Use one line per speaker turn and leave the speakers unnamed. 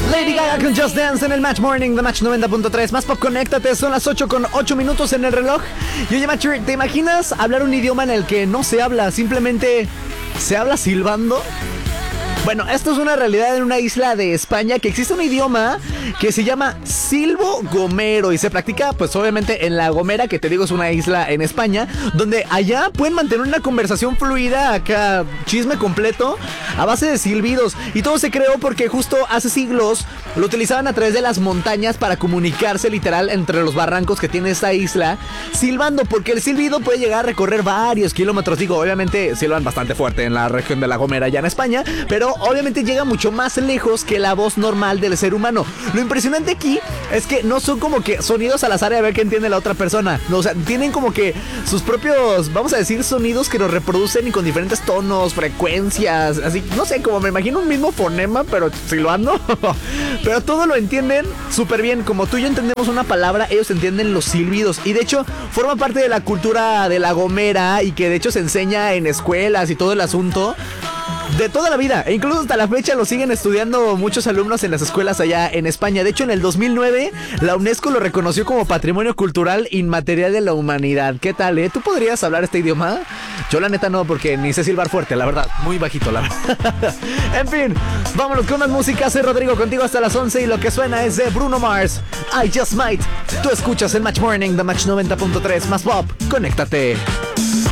Lady Gaga con Just Dance en el Match Morning de Match 90.3. Más pop, conéctate, son las 8:08 en el reloj. Y oye, Match, ¿te imaginas hablar un idioma en el que no se habla, simplemente se habla silbando? Bueno, esto es una realidad en una isla de España, que existe un idioma que se llama silbo gomero y se practica pues obviamente en La Gomera, que te digo es una isla en España, donde allá pueden mantener una conversación fluida, acá chisme completo a base de silbidos, y todo se creó porque justo hace siglos lo utilizaban a través de las montañas para comunicarse literal entre los barrancos que tiene esta isla, silbando, porque el silbido puede llegar a recorrer varios kilómetros. Digo, obviamente silban bastante fuerte en la región de La Gomera, ya en España, pero obviamente llega mucho más lejos que la voz normal del ser humano. Lo impresionante aquí es que no son como que sonidos al azar a ver qué entiende la otra persona. No, o sea, tienen como que sus propios, vamos a decir, sonidos que los reproducen y con diferentes tonos, frecuencias, así, no sé, como me imagino un mismo fonema, pero silbando. Pero todo lo entienden súper bien. Como tú y yo entendemos una palabra, ellos entienden los silbidos. Y de hecho, forma parte de la cultura de La Gomera y que de hecho se enseña en escuelas y todo el asunto de toda la vida, e incluso hasta la fecha lo siguen estudiando muchos alumnos en las escuelas allá en España. De hecho, en el 2009 la UNESCO lo reconoció como Patrimonio Cultural Inmaterial de la Humanidad. ¿Qué tal, eh? ¿Tú podrías hablar este idioma? Yo la neta no, porque ni sé silbar fuerte, la verdad, muy bajito, la verdad. En fin, vámonos con más música. Soy Rodrigo, contigo hasta las 11 y lo que suena es de Bruno Mars, I Just Might. Tú escuchas el Match Morning de Match 90.3, más pop, conéctate.